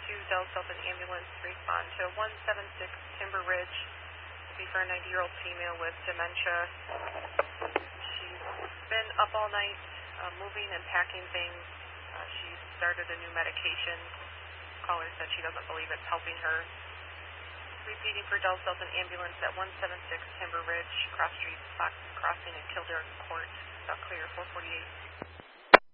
Dallas Southern Ambulance to respond to 176 Timber Ridge. To be for a 90-year-old female with dementia. She's been up all night moving and packing things. She started a new medication. Caller said she doesn't believe it's helping her. Repeating for Dallas Southern Ambulance at 176 Timber Ridge, Cross Street, Fox Crossing, and Kildare Court. About clear, 448.